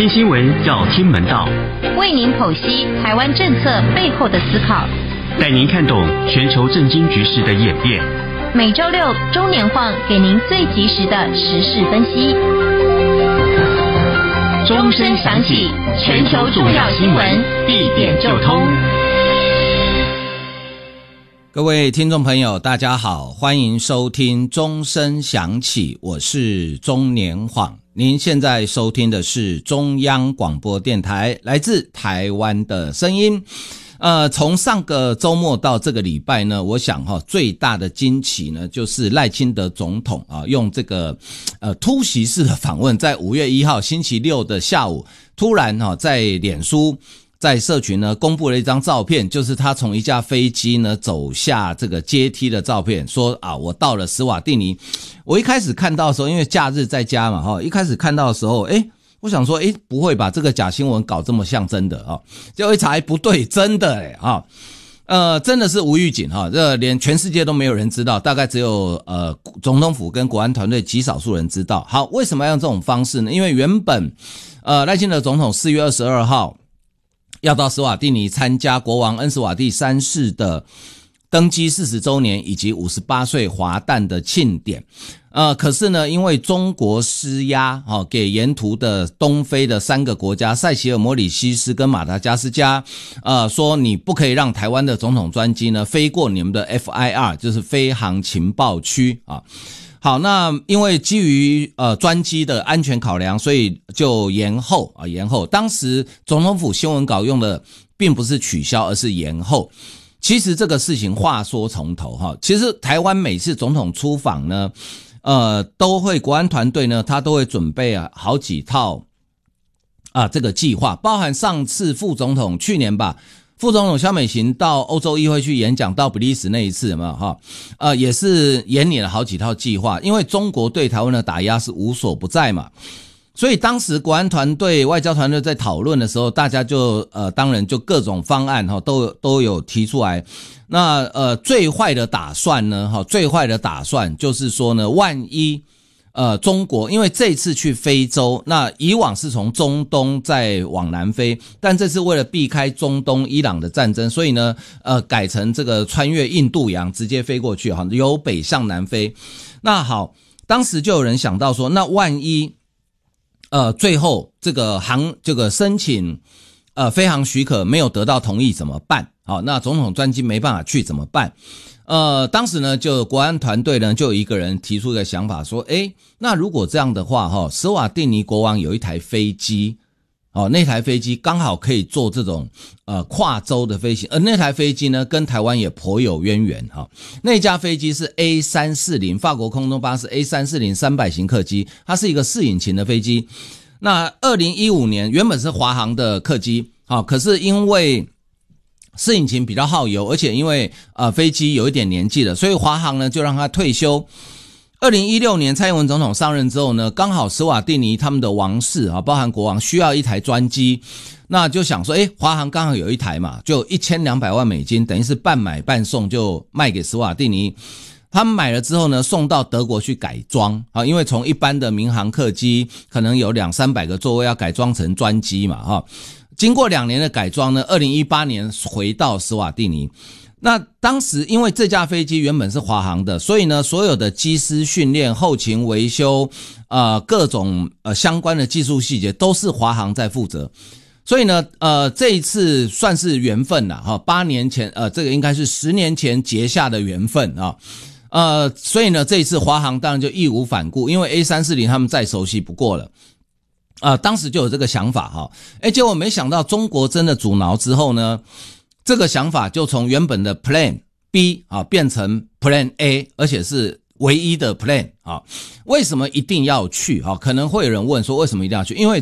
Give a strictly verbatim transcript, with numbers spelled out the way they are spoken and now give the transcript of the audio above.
听新闻要听门道， 为您剖析台湾政策背后的思考， 带您看懂全球政经局势的演变。 每周六中年晃给您最及时的时事分析。钟声响起，全球重要新闻一点就通。 各位听众朋友大家好，欢迎收听钟声响起，我是钟年晃。您现在收听的是中央广播电台来自台湾的声音。呃，从上个周末到这个礼拜呢，我想哈、哦、最大的惊奇呢，就是赖清德总统啊，用这个呃突袭式的访问，在五月一号星期六的下午，突然哈、哦、在脸书在社群呢公布了一张照片，就是他从一架飞机呢走下这个阶梯的照片，说啊我到了史瓦蒂尼。我一开始看到的时候，因为假日在家嘛哈，一开始看到的时候，诶我想说，诶，不会把这个假新闻搞这么像真的啊？结果一查，不对，真的诶啊，呃，真的是无预警哈，这连全世界都没有人知道，大概只有呃总统府跟国安团队极少数人知道。好，为什么要用这种方式呢？因为原本呃赖清德总统四月二十二号要到史瓦蒂尼参加国王恩斯瓦蒂三世的登基四十周年以及五十八岁华诞的庆典。呃，可是呢，因为中国施压，哦，给沿途的东非的三个国家塞奇尔、摩里西斯跟马达加斯加，呃，说你不可以让台湾的总统专机呢飞过你们的 F I R， 就是飞航情报区啊。好，那因为基于呃专机的安全考量，所以就延后啊，延后。当时总统府新闻稿用的并不是取消，而是延后。其实这个事情话说从头哈，其实台湾每次总统出访呢，呃，都会国安团队呢，他都会准备啊好几套啊这个计划，包含上次副总统去年吧，副总统萧美琴到欧洲议会去演讲，到比利时那一次有没有哈？呃，也是演拟了好几套计划，因为中国对台湾的打压是无所不在嘛。所以当时国安团队、外交团队在讨论的时候，大家就呃，当然就各种方案哈，都都有提出来。那呃，最坏的打算呢，哈，最坏的打算就是说呢，万一呃中国因为这次去非洲，那以往是从中东再往南飞，但这次为了避开中东伊朗的战争，所以呢，呃，改成这个穿越印度洋直接飞过去哈，由北向南飞。那好，当时就有人想到说，那万一呃，最后这个航这个申请呃飞航许可没有得到同意怎么办？好，那总统专机没办法去怎么办？呃，当时呢，就国安团队呢，就有一个人提出一个想法说，诶，那如果这样的话，哈，史瓦蒂尼国王有一台飞机，哦，那台飞机刚好可以做这种呃跨洲的飞行，而那台飞机呢，跟台湾也颇有渊源哈。那架飞机是 A 三四零 法国空中巴士 A 三四零 三百型客机，它是一个四引擎的飞机。那二零一五年原本是华航的客机，好，可是因为四引擎比较耗油，而且因为呃飞机有一点年纪了，所以华航呢就让它退休。二零一六年蔡英文总统上任之后呢，刚好史瓦蒂尼他们的王室啊，包含国王需要一台专机，那就想说，诶，华航刚好有一台嘛，就一千两百万美金，等于是半买半送，就卖给史瓦蒂尼。他们买了之后呢，送到德国去改装啊，因为从一般的民航客机可能有两三百个座位，要改装成专机嘛，哈。经过两年的改装呢，二零一八年回到史瓦蒂尼。那当时因为这架飞机原本是华航的，所以呢，所有的机师训练、后勤维修，呃，各种呃相关的技术细节都是华航在负责。所以呢，呃，这一次算是缘分啦，哈，八年前，呃，这个应该是十年前结下的缘分啊，呃，所以呢，这一次华航当然就义无反顾，因为 A 三四零 他们再熟悉不过了。呃，当时就有这个想法哈，诶，结果没想到中国真的阻挠之后呢，这个想法就从原本的 Plan B 啊变成 Plan A， 而且是唯一的 Plan 啊。为什么一定要去啊？可能会有人问说为什么一定要去？因为